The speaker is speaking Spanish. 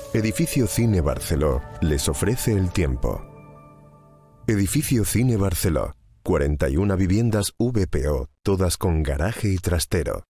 Edificio Cine Barceló les ofrece el tiempo. Edificio Cine Barceló, 41 viviendas VPO, todas con garaje y trastero.